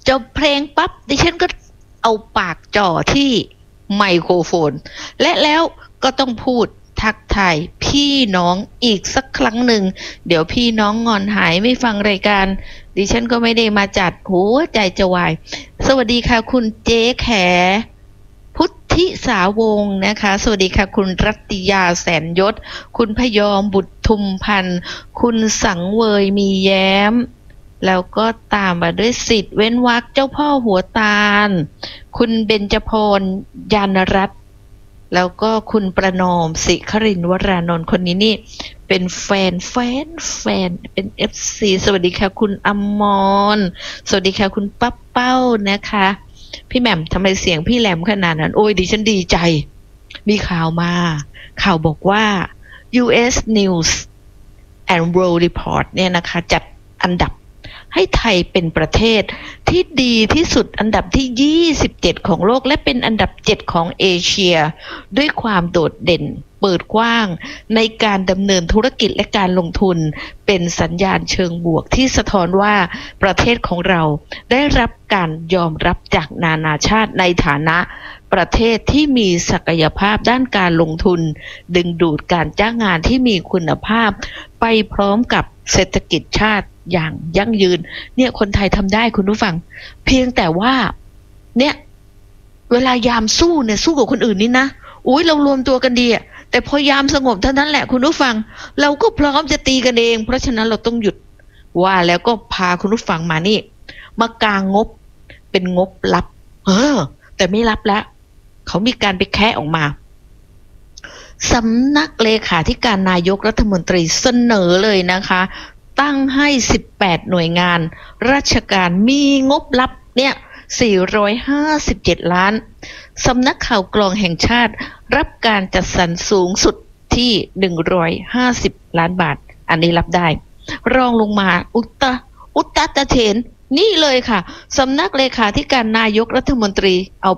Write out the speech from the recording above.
จบเพลงปั๊บดิฉันก็เอาปากจ่อที่ไมโครโฟนและแล้วก็ต้องพูดทักทายพี่น้องอีกสักครั้งหนึ่งเดี๋ยวพี่น้องงอนหายไม่ฟังรายการดิฉันก็ไม่ได้มาจัดหัวใจจะวายสวัสดีค่ะคุณเจ๊แขพุทธิสาวงศ์นะคะสวัสดีค่ะคุณรัตติยาแสนยศคุณพยอมบุตรทุมพันธ์คุณสังเวยมีแย้มแล้วก็ตามมาด้วยสิทธิ์เว้นวรรคเจ้าพ่อหัวตาลคุณเบญจพรยานรัตน์แล้วก็คุณประนอมศิครินทร์วรานนท์คนนี้นี่เป็นแฟนเป็น FC สวัสดีค่ะคุณอมรสวัสดีค่ะคุณปั๊บเป้านะคะพี่แหม่มทำไมเสียงพี่แหลมขนาดนั้นโอ้ยดิฉันดีใจมีข่าวมาข่าวบอกว่า US News and World Report เนี่ยนะคะจัดอันดับให้ไทยเป็นประเทศที่ดีที่สุดอันดับที่27ของโลกและเป็นอันดับ7ของเอเชียด้วยความโดดเด่นเปิดกว้างในการดำเนินธุรกิจและการลงทุนเป็นสัญญาณเชิงบวกที่สะท้อนว่าประเทศของเราได้รับการยอมรับจากนานาชาติในฐานะประเทศที่มีศักยภาพด้านการลงทุนดึงดูดการจ้างงานที่มีคุณภาพไปพร้อมกับเศรษฐกิจชาติอย่างยั่งยืนเนี่ยคนไทยทำได้คุณผู้ฟังเพียงแต่ว่าเนี่ยเวลายามสู้เนี่ยสู้กับคนอื่นนี่นะอุ้ยเรารวมตัวกันดีอะแต่พอยามสงบเท่านั้นแหละคุณผู้ฟังเราก็พร้อมจะตีกันเองเพราะฉะนั้นเราต้องหยุดว่าแล้วก็พาคุณผู้ฟังมานี่มากางงบเป็นงบลับแต่ไม่ลับแล้วเขามีการไปแคะออกมาสำนักเลขาธิการนายกรัฐมนตรีเสนอเลยนะคะตั้งให้18หน่วยงานราชการมีงบลับเนี่ย457ล้านสำนักข่าวกรองแห่งชาติรับการจัดสรรสูงสุดที่150ล้านบาทอันนี้รับได้รองลงมาอุตตะเถนนี่เลยค่ะสำนักเลขาธิการนายกรัฐมนตรีเอา